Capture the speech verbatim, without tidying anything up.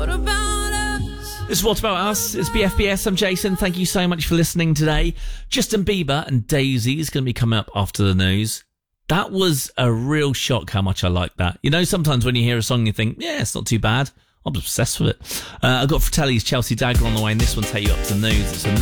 What about us? This is What About Us. It's B F B S. I'm Jason. Thank you so much for listening today. Justin Bieber and Daisy is going to be coming up after the news. That was a real shock how much I like that. You know, sometimes when you hear a song, you think, yeah, it's not too bad. I'm obsessed with it. Uh, I've got Fratelli's Chelsea Dagger on the way, and this one take you up to the news. It's a